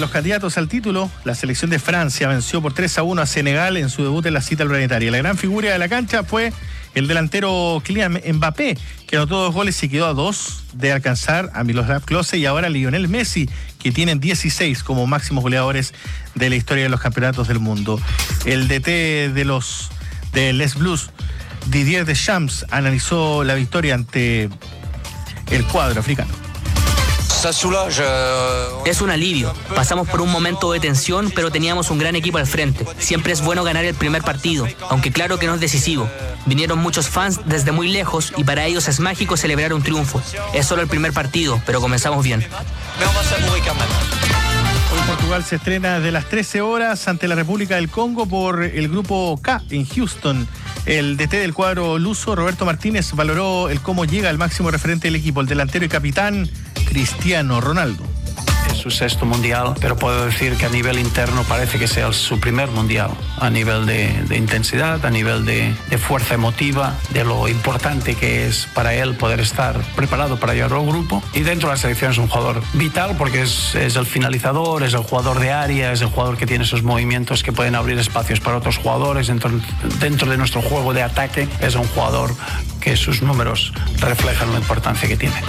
los candidatos al título, la selección de Francia venció por 3-1 a Senegal en su debut en la cita planetaria. La gran figura de la cancha fue el delantero Kylian Mbappé, que anotó 2 goles y quedó a 2 de alcanzar a Miroslav Klose y ahora Lionel Messi, que tienen 16 como máximos goleadores de la historia de los campeonatos del mundo. El DT de Les Blues, Didier Deschamps, analizó la victoria ante el cuadro africano. Es un alivio. Pasamos por un momento de tensión, pero teníamos un gran equipo al frente. Siempre es bueno ganar el primer partido, aunque claro que no es decisivo. Vinieron muchos fans desde muy lejos y para ellos es mágico celebrar un triunfo. Es solo el primer partido, pero comenzamos bien. Hoy Portugal se estrena desde las 13 horas ante la República del Congo por el grupo K en Houston. El DT del cuadro luso, Roberto Martínez, valoró el cómo llega el máximo referente del equipo, el delantero y capitán Cristiano Ronaldo. Es su 6º mundial, pero puedo decir que a nivel interno parece que sea su primer mundial, a nivel de intensidad, a nivel de fuerza emotiva, de lo importante que es para él poder estar preparado para llevar al grupo. Y dentro de la selección es un jugador vital porque es el finalizador, es el jugador de área, es el jugador que tiene esos movimientos que pueden abrir espacios para otros jugadores. Dentro de nuestro juego de ataque es un jugador que sus números reflejan la importancia que tiene.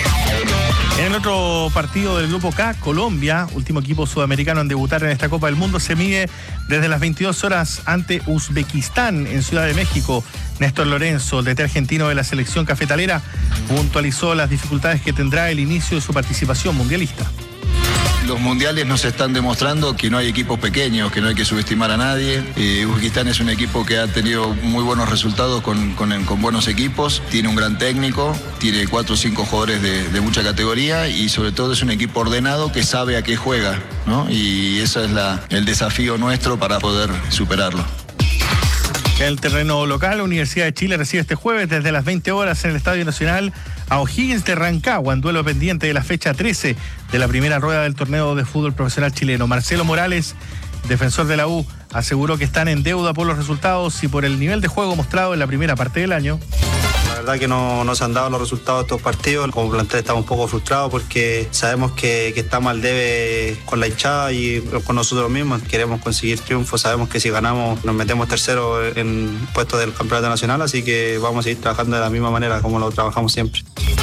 En el otro partido del grupo K, Colombia, último equipo sudamericano en debutar en esta Copa del Mundo, se mide desde las 22 horas ante Uzbekistán en Ciudad de México. Néstor Lorenzo, el DT argentino de la selección cafetalera, puntualizó las dificultades que tendrá el inicio de su participación mundialista. Los mundiales nos están demostrando que no hay equipos pequeños, que no hay que subestimar a nadie. Uzbekistán es un equipo que ha tenido muy buenos resultados con buenos equipos, tiene un gran técnico, tiene 4 o 5 jugadores de mucha categoría y sobre todo es un equipo ordenado que sabe a qué juega, ¿no? Y ese es el desafío nuestro para poder superarlo. En el terreno local, la Universidad de Chile recibe este jueves desde las 20 horas en el Estadio Nacional a O'Higgins de Rancagua en duelo pendiente de la fecha 13 de la primera rueda del torneo de fútbol profesional chileno. Marcelo Morales, defensor de la U, aseguró que están en deuda por los resultados y por el nivel de juego mostrado en la primera parte del año. La verdad que no se han dado los resultados de estos partidos. Como plantel estamos un poco frustrados porque sabemos que estamos al debe con la hinchada y con nosotros mismos. Queremos conseguir triunfos. Sabemos que si ganamos nos metemos tercero en puestos del campeonato nacional, así que vamos a seguir trabajando de la misma manera como lo trabajamos siempre.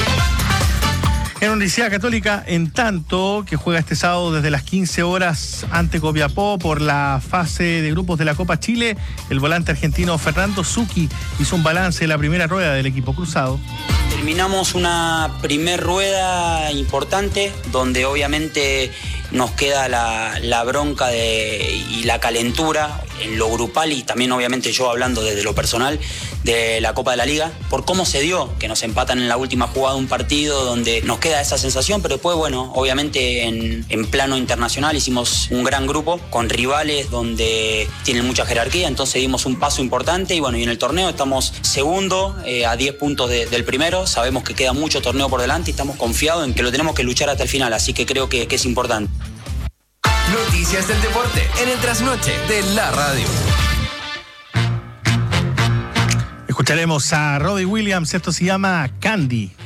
En Universidad Católica, en tanto, que juega este sábado desde las 15 horas ante Copiapó por la fase de grupos de la Copa Chile, el volante argentino Fernando Zucchi hizo un balance de la primera rueda del equipo cruzado. Terminamos una primer rueda importante donde obviamente nos queda la bronca y la calentura en lo grupal y también obviamente yo hablando desde lo personal de la Copa de la Liga, por cómo se dio, que nos empatan en la última jugada un partido donde nos queda esa sensación, pero después bueno, obviamente en plano internacional hicimos un gran grupo con rivales donde tienen mucha jerarquía, entonces dimos un paso importante y bueno, y en el torneo estamos segundo a 10 puntos del primero, sabemos que queda mucho torneo por delante y estamos confiados en que lo tenemos que luchar hasta el final, así que creo que es importante. Noticias del deporte en el trasnoche de la radio. Escucharemos a Robbie Williams, esto se llama Candy.